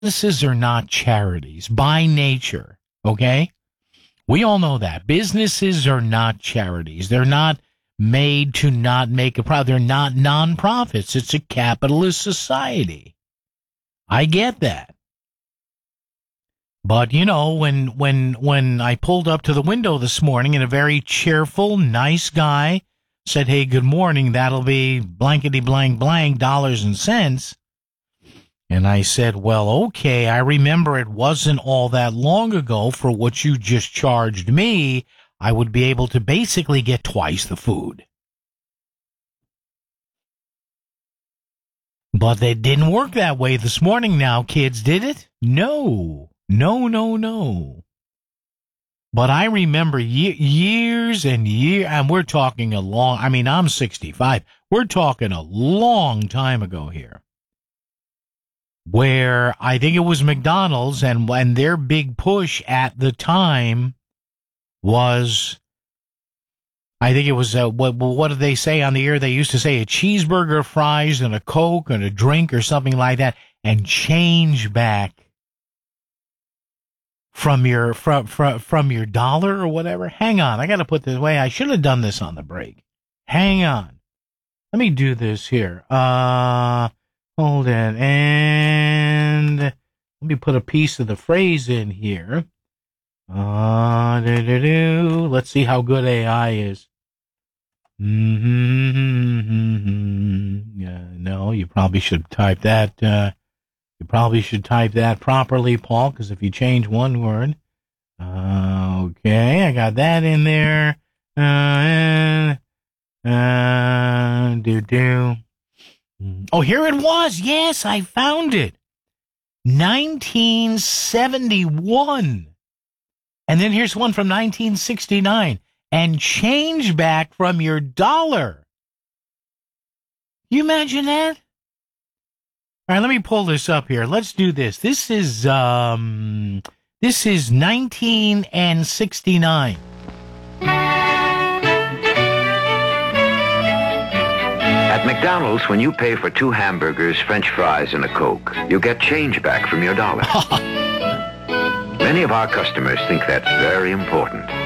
businesses are not charities by nature, okay? We all know that. Businesses are not charities. They're not made to not make a profit. They're not nonprofits. It's a capitalist society. I get that. But, you know, when I pulled up to the window this morning and a very cheerful, nice guy said, "Hey, good morning, that'll be blankety blank blank dollars and cents." And I said, "Well, okay, I remember it wasn't all that long ago for what you just charged me. I would be able to basically get twice the food." But it didn't work that way this morning now, kids, did it? No. But I remember years and years, and we're talking I'm 65. We're talking a long time ago here, where I think it was McDonald's, and when their big push at the time was, I think it was, what did they say on the air? They used to say a cheeseburger, fries, and a Coke, and a drink, or something like that, and change back from your dollar or whatever. Hang on, I got to put this away. I should have done this on the break. Hang on. Let me do this here. Hold it, and let me put a piece of the phrase in here. Let's see how good AI is. No, you probably should type that. You probably should type that properly, Paul, because if you change one word. Okay, I got that in there. Oh, here it was. Yes, I found it. 1971. And then here's one from 1969. And change back from your dollar. You imagine that? All right, let me pull this up here. Let's do this. This is 1969. At McDonald's, when you pay for 2 hamburgers, French fries, and a Coke, you get change back from your dollar. Many of our customers think that's very important.